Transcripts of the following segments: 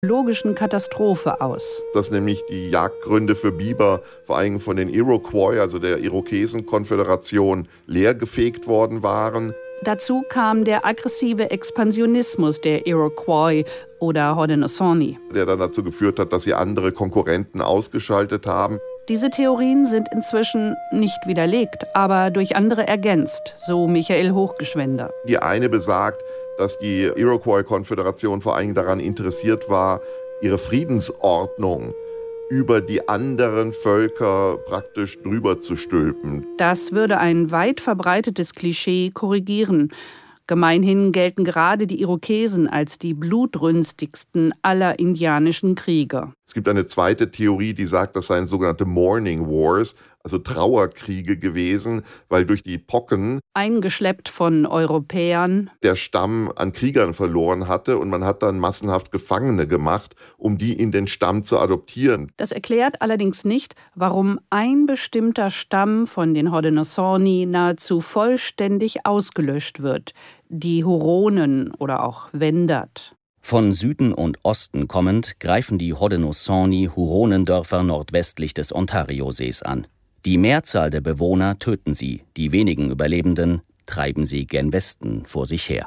logischen Katastrophe aus. Dass nämlich die Jagdgründe für Biber vor allem von den Iroquois, also der Irokesenkonföderation, leergefegt worden waren. Dazu kam der aggressive Expansionismus der Iroquois oder Haudenosaunee, der dann dazu geführt hat, dass sie andere Konkurrenten ausgeschaltet haben. Diese Theorien sind inzwischen nicht widerlegt, aber durch andere ergänzt, so Michael Hochgeschwender. Die eine besagt, dass die Iroquois-Konföderation vor allem daran interessiert war, ihre Friedensordnung über die anderen Völker praktisch drüber zu stülpen. Das würde ein weit verbreitetes Klischee korrigieren. Gemeinhin gelten gerade die Irokesen als die blutrünstigsten aller indianischen Krieger. Es gibt eine zweite Theorie, die sagt, das seien sogenannte Mourning Wars, also Trauerkriege gewesen, weil durch die Pocken, eingeschleppt von Europäern, der Stamm an Kriegern verloren hatte und man hat dann massenhaft Gefangene gemacht, um die in den Stamm zu adoptieren. Das erklärt allerdings nicht, warum ein bestimmter Stamm von den Haudenosaunee nahezu vollständig ausgelöscht wird, die Huronen oder auch Wendat. Von Süden und Osten kommend greifen die Haudenosaunee Huronendörfer nordwestlich des Ontariosees an. Die Mehrzahl der Bewohner töten sie, die wenigen Überlebenden treiben sie gen Westen vor sich her.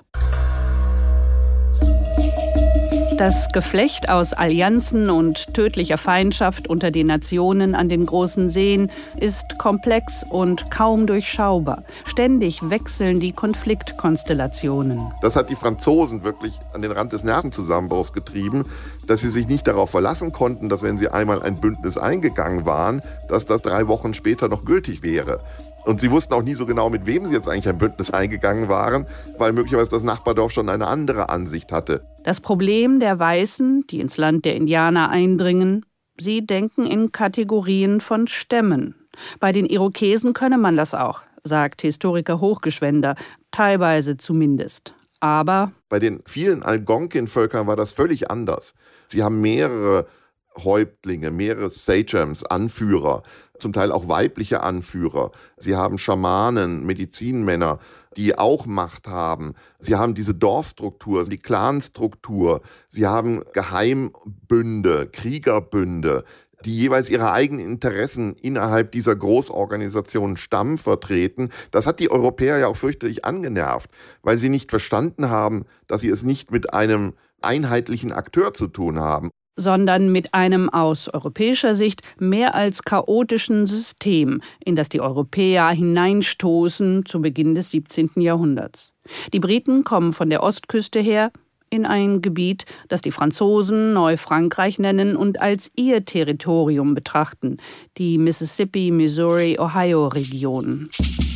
Das Geflecht aus Allianzen und tödlicher Feindschaft unter den Nationen an den großen Seen ist komplex und kaum durchschaubar. Ständig wechseln die Konfliktkonstellationen. Das hat die Franzosen wirklich an den Rand des Nervenzusammenbruchs getrieben, dass sie sich nicht darauf verlassen konnten, dass wenn sie einmal ein Bündnis eingegangen waren, dass das 3 Wochen später noch gültig wäre. Und sie wussten auch nie so genau, mit wem sie jetzt eigentlich ein Bündnis eingegangen waren, weil möglicherweise das Nachbardorf schon eine andere Ansicht hatte. Das Problem der Weißen, die ins Land der Indianer eindringen, sie denken in Kategorien von Stämmen. Bei den Irokesen könne man das auch, sagt Historiker Hochgeschwender, teilweise zumindest. Aber bei den vielen Algonquin-Völkern war das völlig anders. Sie haben mehrere Häuptlinge, mehrere Sachems, Anführer, zum Teil auch weibliche Anführer. Sie haben Schamanen, Medizinmänner, die auch Macht haben. Sie haben diese Dorfstruktur, die Clanstruktur. Sie haben Geheimbünde, Kriegerbünde, die jeweils ihre eigenen Interessen innerhalb dieser Großorganisation Stamm vertreten. Das hat die Europäer ja auch fürchterlich angenervt, weil sie nicht verstanden haben, dass sie es nicht mit einem einheitlichen Akteur zu tun haben, sondern mit einem aus europäischer Sicht mehr als chaotischen System, in das die Europäer hineinstoßen zu Beginn des 17. Jahrhunderts. Die Briten kommen von der Ostküste her in ein Gebiet, das die Franzosen Neufrankreich nennen und als ihr Territorium betrachten, die Mississippi, Missouri, Ohio-Region.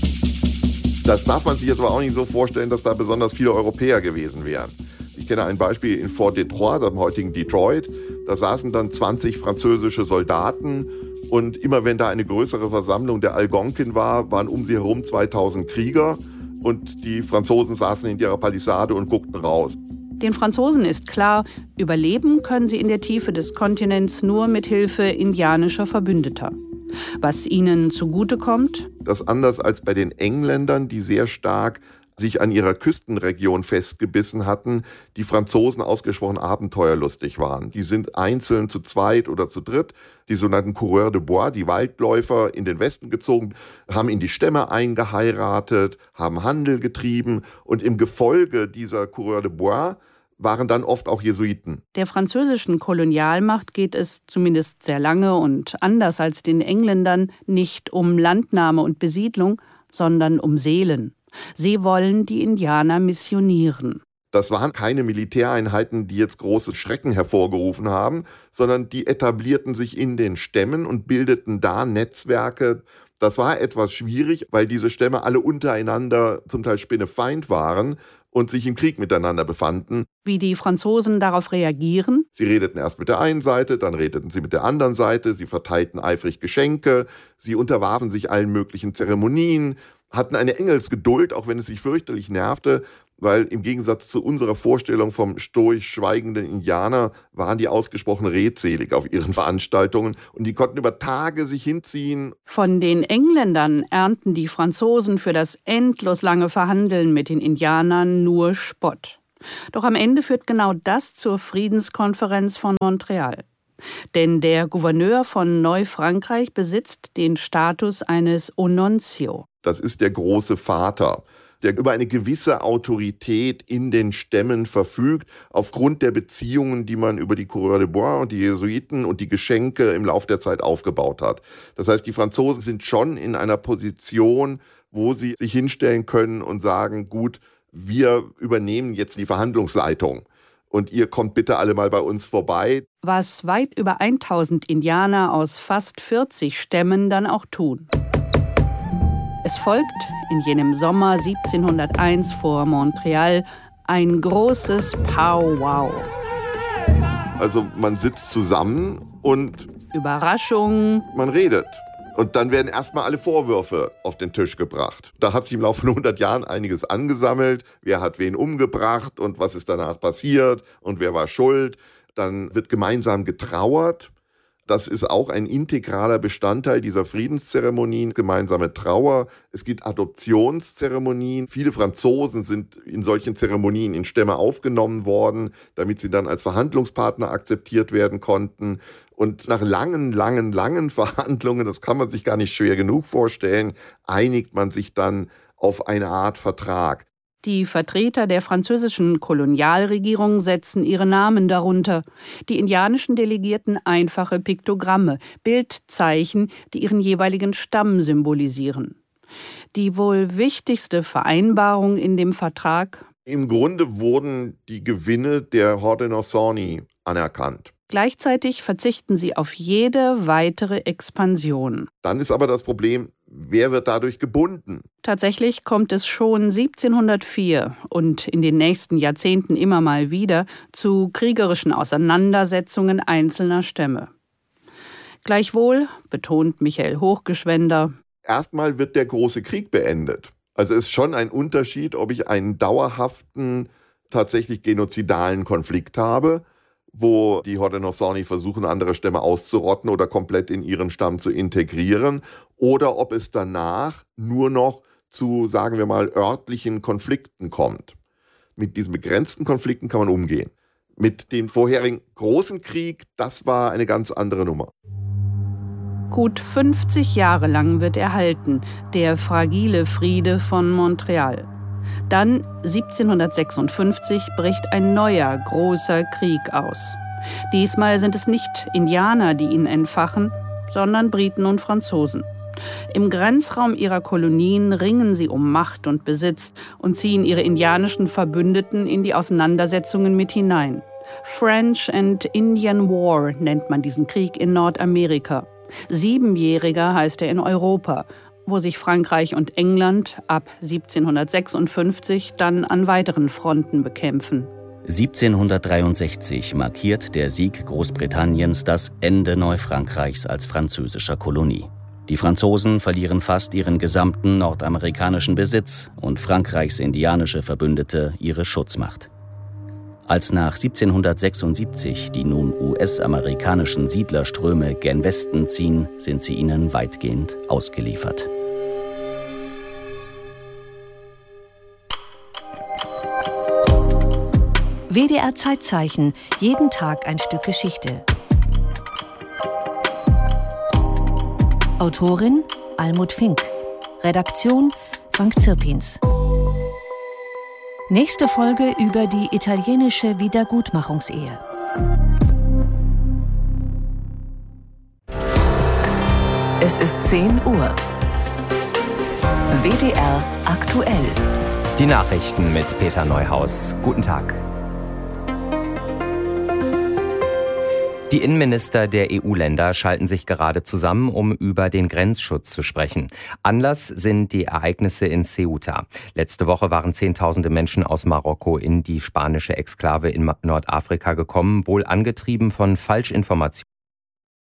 Das darf man sich jetzt aber auch nicht so vorstellen, dass da besonders viele Europäer gewesen wären. Ich kenne ein Beispiel in Fort Detroit, dem heutigen Detroit. Da saßen dann 20 französische Soldaten und immer wenn da eine größere Versammlung der Algonquin war, waren um sie herum 2000 Krieger und die Franzosen saßen in ihrer Palisade und guckten raus. Den Franzosen ist klar, überleben können sie in der Tiefe des Kontinents nur mit Hilfe indianischer Verbündeter. Was ihnen zugutekommt? Das anders als bei den Engländern, die sehr stark sich an ihrer Küstenregion festgebissen hatten, die Franzosen ausgesprochen abenteuerlustig waren. Die sind einzeln zu zweit oder zu dritt, die sogenannten Coureurs de Bois, die Waldläufer, in den Westen gezogen, haben in die Stämme eingeheiratet, haben Handel getrieben und im Gefolge dieser Coureurs de Bois waren dann oft auch Jesuiten. Der französischen Kolonialmacht geht es zumindest sehr lange und anders als den Engländern nicht um Landnahme und Besiedlung, sondern um Seelen. Sie wollen die Indianer missionieren. Das waren keine Militäreinheiten, die jetzt große Schrecken hervorgerufen haben, sondern die etablierten sich in den Stämmen und bildeten da Netzwerke. Das war etwas schwierig, weil diese Stämme alle untereinander zum Teil spinnefeind waren und sich im Krieg miteinander befanden. Wie die Franzosen darauf reagieren? Sie redeten erst mit der einen Seite, dann redeten sie mit der anderen Seite, sie verteilten eifrig Geschenke, sie unterwarfen sich allen möglichen Zeremonien, hatten eine Engelsgeduld, auch wenn es sich fürchterlich nervte, weil im Gegensatz zu unserer Vorstellung vom stoisch schweigenden Indianer waren die ausgesprochen redselig auf ihren Veranstaltungen und die konnten über Tage sich hinziehen. Von den Engländern ernten die Franzosen für das endlos lange Verhandeln mit den Indianern nur Spott. Doch am Ende führt genau das zur Friedenskonferenz von Montreal. Denn der Gouverneur von Neufrankreich besitzt den Status eines Onontio. Das ist der große Vater, der über eine gewisse Autorität in den Stämmen verfügt, aufgrund der Beziehungen, die man über die Coureurs de Bois und die Jesuiten und die Geschenke im Laufe der Zeit aufgebaut hat. Das heißt, die Franzosen sind schon in einer Position, wo sie sich hinstellen können und sagen, gut, wir übernehmen jetzt die Verhandlungsleitung und ihr kommt bitte alle mal bei uns vorbei. Was weit über 1000 Indianer aus fast 40 Stämmen dann auch tun. Es folgt in jenem Sommer 1701 vor Montreal ein großes Powwow. Also man sitzt zusammen und Überraschung. Man redet. Und dann werden erstmal alle Vorwürfe auf den Tisch gebracht. Da hat sich im Laufe von 100 Jahren einiges angesammelt. Wer hat wen umgebracht und was ist danach passiert und wer war schuld. Dann wird gemeinsam getrauert. Das ist auch ein integraler Bestandteil dieser Friedenszeremonien, gemeinsame Trauer. Es gibt Adoptionszeremonien. Viele Franzosen sind in solchen Zeremonien in Stämme aufgenommen worden, damit sie dann als Verhandlungspartner akzeptiert werden konnten. Und nach langen Verhandlungen, das kann man sich gar nicht schwer genug vorstellen, einigt man sich dann auf eine Art Vertrag. Die Vertreter der französischen Kolonialregierung setzen ihre Namen darunter. Die indianischen Delegierten einfache Piktogramme, Bildzeichen, die ihren jeweiligen Stamm symbolisieren. Die wohl wichtigste Vereinbarung in dem Vertrag? Im Grunde wurden die Gewinne der Haudenosaunee anerkannt. Gleichzeitig verzichten sie auf jede weitere Expansion. Dann ist aber das Problem, wer wird dadurch gebunden? Tatsächlich kommt es schon 1704 und in den nächsten Jahrzehnten immer mal wieder zu kriegerischen Auseinandersetzungen einzelner Stämme. Gleichwohl, betont Michael Hochgeschwender, erstmal wird der große Krieg beendet. Also es ist schon ein Unterschied, ob ich einen dauerhaften, tatsächlich genozidalen Konflikt habe, wo die Haudenosaunee versuchen, andere Stämme auszurotten oder komplett in ihren Stamm zu integrieren, oder ob es danach nur noch zu, sagen wir mal, örtlichen Konflikten kommt. Mit diesen begrenzten Konflikten kann man umgehen. Mit dem vorherigen großen Krieg, das war eine ganz andere Nummer. Gut 50 Jahre lang wird er halten, der fragile Friede von Montreal. Dann, 1756, bricht ein neuer, großer Krieg aus. Diesmal sind es nicht Indianer, die ihn entfachen, sondern Briten und Franzosen. Im Grenzraum ihrer Kolonien ringen sie um Macht und Besitz und ziehen ihre indianischen Verbündeten in die Auseinandersetzungen mit hinein. French and Indian War nennt man diesen Krieg in Nordamerika. 7-jähriger heißt er in Europa, wo sich Frankreich und England ab 1756 dann an weiteren Fronten bekämpfen. 1763 markiert der Sieg Großbritanniens das Ende Neufrankreichs als französischer Kolonie. Die Franzosen verlieren fast ihren gesamten nordamerikanischen Besitz und Frankreichs indianische Verbündete ihre Schutzmacht. Als nach 1776 die nun US-amerikanischen Siedlerströme gen Westen ziehen, sind sie ihnen weitgehend ausgeliefert. WDR Zeitzeichen, jeden Tag ein Stück Geschichte. Autorin Almut Fink. Redaktion Frank Zirpins. Nächste Folge über die italienische Wiedergutmachungsehe. Es ist 10 Uhr. WDR aktuell. Die Nachrichten mit Peter Neuhaus. Guten Tag. Die Innenminister der EU-Länder schalten sich gerade zusammen, um über den Grenzschutz zu sprechen. Anlass sind die Ereignisse in Ceuta. Letzte Woche waren Zehntausende Menschen aus Marokko in die spanische Exklave in Nordafrika gekommen, wohl angetrieben von Falschinformationen